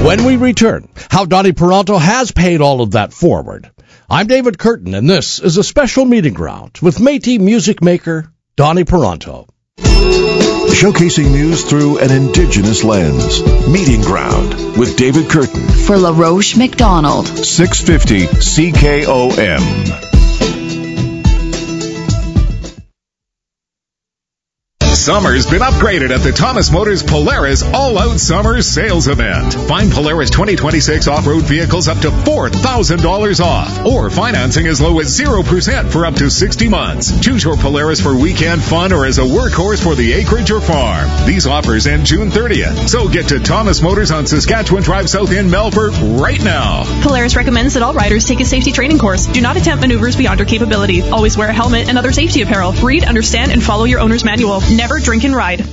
When we return, how Donnie Peranto has paid all of that forward. I'm David Curtin, and this is a special meeting ground with Métis music maker Donnie Peranto. Showcasing news through an Indigenous lens. Meeting Ground with David Curtin. For LaRoche McDonald. 650 CKOM. Summer's been upgraded at the Thomas Motors Polaris All-Out Summer Sales Event. Find Polaris 2026 off-road vehicles up to $4,000 off, or financing as low as 0% for up to 60 months. Choose your Polaris for weekend fun or as a workhorse for the acreage or farm. These offers end June 30th, so get to Thomas Motors on Saskatchewan Drive South in Melfort right now. Polaris recommends that all riders take a safety training course. Do not attempt maneuvers beyond your capability. Always wear a helmet and other safety apparel. Read, understand, and follow your owner's manual. Never drink and ride.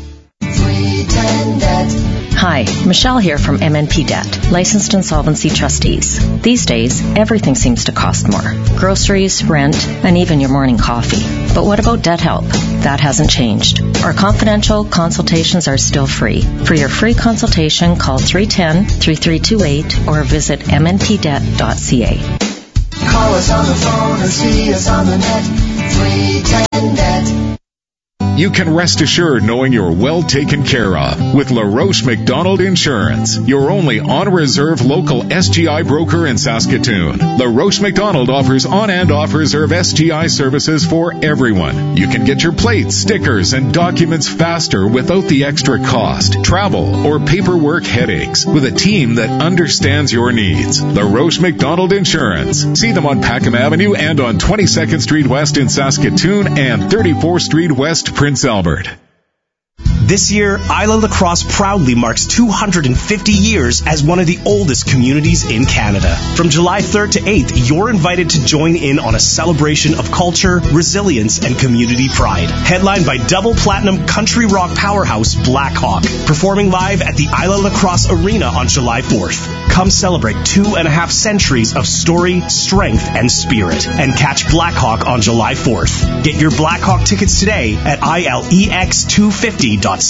Hi, Michelle here from MNP Debt, licensed insolvency trustees. These days, everything seems to cost more. Groceries, rent, and even your morning coffee. But what about debt help? That hasn't changed. Our confidential consultations are still free. For your free consultation, call 310-3328 or visit mnpdebt.ca. Call us on the phone or see us on the net. 310 Debt. You can rest assured knowing you're well taken care of with LaRoche McDonald Insurance, your only on-reserve local SGI broker in Saskatoon. LaRoche McDonald offers on- and off-reserve SGI services for everyone. You can get your plates, stickers, and documents faster without the extra cost, travel, or paperwork headaches with a team that understands your needs. LaRoche McDonald Insurance. See them on Packham Avenue and on 22nd Street West in Saskatoon and 34th Street West, Prince Albert. This year, Isla Lacrosse proudly marks 250 years as one of the oldest communities in Canada. From July 3rd to 8th, you're invited to join in on a celebration of culture, resilience, and community pride. Headlined by double platinum country rock powerhouse Blackhawk, performing live at the Isla Lacrosse Arena on July 4th. Come celebrate 2.5 centuries of story, strength, and spirit, and catch Blackhawk on July 4th. Get your Blackhawk tickets today at ILEX250.ca.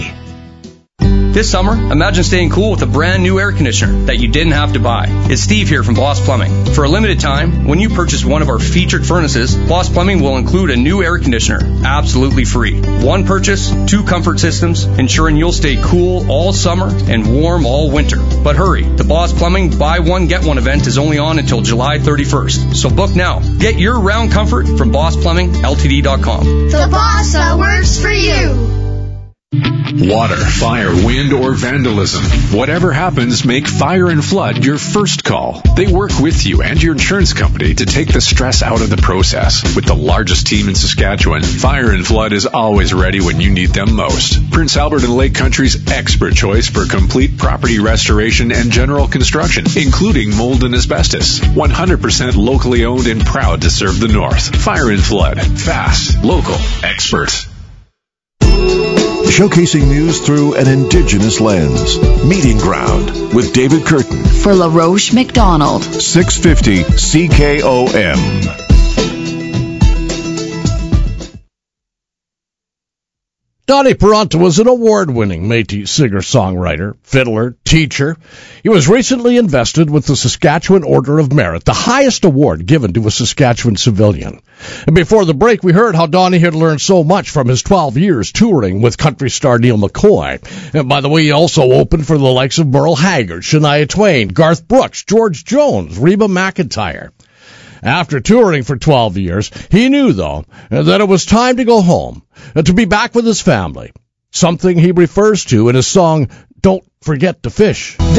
This summer, imagine staying cool with a brand new air conditioner that you didn't have to buy. It's Steve here from Boss Plumbing. For a limited time, when you purchase one of our featured furnaces, Boss Plumbing will include a new air conditioner, absolutely free. One purchase, 2 comfort systems, ensuring you'll stay cool all summer and warm all winter. But hurry, the Boss Plumbing Buy One Get One event is only on until July 31st. So book now. Get your round comfort from BossPlumbingLTD.com. The boss that works for you. Water, fire, wind, or vandalism. Whatever happens, make Fire and Flood your first call. They work with you and your insurance company to take the stress out of the process. With the largest team in Saskatchewan, Fire and Flood is always ready when you need them most. Prince Albert and Lake Country's expert choice for complete property restoration and general construction, including mold and asbestos. 100% locally owned and proud to serve the North. Fire and Flood. Fast, local, expert. Showcasing news through an Indigenous lens. Meeting Ground with David Curtin. For LaRoche McDonald. 650 CKOM. Donnie Peranto was an award-winning Métis singer-songwriter, fiddler, teacher. He was recently invested with the Saskatchewan Order of Merit, the highest award given to a Saskatchewan civilian. And before the break, we heard how Donnie had learned so much from his 12 years touring with country star Neil McCoy. And by the way, he also opened for the likes of Merle Haggard, Shania Twain, Garth Brooks, George Jones, Reba McEntire. After touring for 12 years, he knew, though, that it was time to go home, to be back with his family, something he refers to in his song, Don't Forget to Fish.